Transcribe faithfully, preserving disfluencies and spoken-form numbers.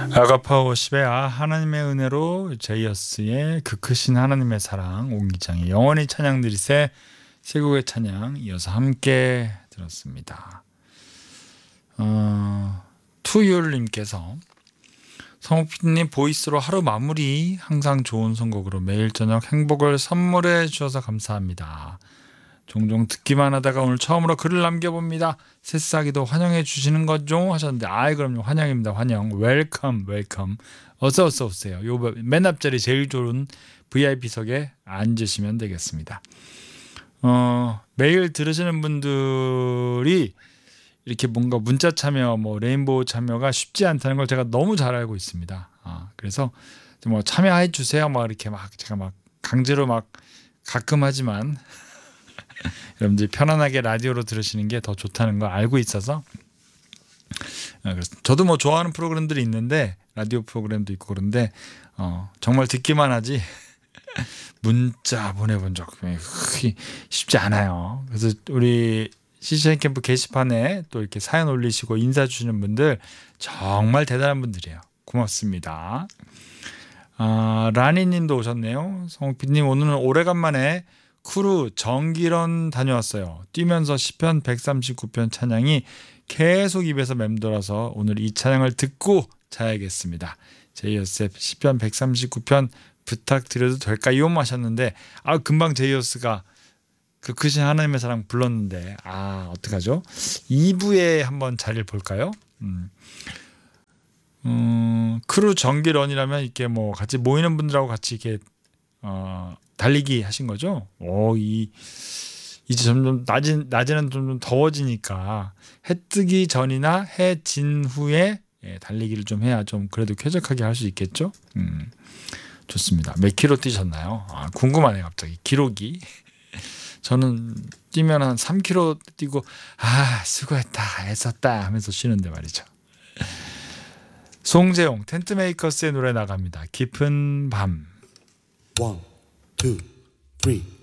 아가파워십의 아 하나님의 은혜로 제이어스의 그 크신 하나님의 사랑 옹기장의 영원히 찬양 드리세 세 곡의 찬양 이어서 함께 들었습니다. 어, 투율님께서 성욱피디님 보이스로 하루 마무리 항상 좋은 선곡으로 매일 저녁 행복을 선물해 주셔서 감사합니다. 종종 듣기만 하다가 오늘 처음으로 글을 남겨봅니다. 새싹이도 환영해 주시는 거죠? 하셨는데 아이 그럼요. 환영입니다. 환영. 웰컴 웰컴. 어서 어서 오세요. 요 맨 앞자리 제일 좋은 브이아이피석에 앉으시면 되겠습니다. 어, 매일 들으시는 분들이 이렇게 뭔가 문자 참여, 뭐 레인보우 참여가 쉽지 않다는 걸 제가 너무 잘 알고 있습니다. 아, 그래서 뭐 참여해 주세요. 막 이렇게 막 제가 막 강제로 막 가끔 하지만 여러분들이 편안하게 라디오로 들으시는 게 더 좋다는 걸 알고 있어서 그래서 저도 뭐 좋아하는 프로그램들이 있는데 라디오 프로그램도 있고 그런데 어, 정말 듣기만 하지 문자 보내본 적 쉽지 않아요. 그래서 우리 씨씨엔 캠프 게시판에 또 이렇게 사연 올리시고 인사 주시는 분들 정말 대단한 분들이에요. 고맙습니다. 아, 라니님도 오셨네요. 성욱피디님 오늘은 오래간만에 크루 정기런 다녀왔어요. 뛰면서 시편 백삼십구 편 찬양이 계속 입에서 맴돌아서 오늘 이 찬양을 듣고 자야겠습니다. 제이어스의 시편 백삼십구 편 부탁드려도 될까요? 하셨는데 아 금방 제이어스가 그 크신 하나님의 사랑 불렀는데 아 어떡하죠? 이 부에 한번 자리를 볼까요? 음. 음, 크루 정기런이라면 이렇게 뭐 같이 모이는 분들하고 같이 이렇게 어, 달리기 하신 거죠? 오, 이 이제 점점 낮은 낮에는 좀 더워지니까 해 뜨기 전이나 해 진 후에 예, 달리기를 좀 해야 좀 그래도 쾌적하게 할 수 있겠죠? 음, 좋습니다. 몇 킬로 뛰셨나요? 아, 궁금하네요, 갑자기 기록이. 저는 뛰면 한 삼 킬로 뛰고 아 수고했다 애썼다 하면서 쉬는데 말이죠. 송재용 텐트메이커스의 노래 나갑니다. 깊은 밤. One, two, three.